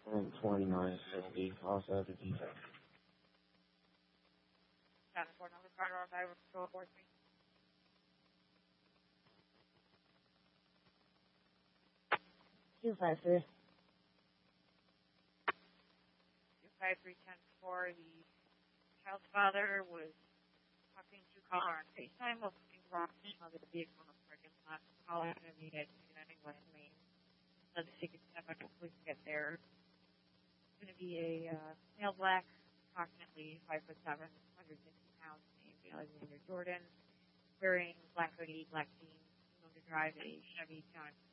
And 2970, also have the detail. That's for another car on by 443. 253. 25310-4, the child's father was talking to caller on FaceTime while something wrong with the vehicle in the parking lot. Caller interviewed at 291 Main. Let's see if we can get there. It's going to be a male black, approximately 5'7", 160 pounds, named Alexander Jordan, wearing black hoodie, black jeans, known to drive a Chevy John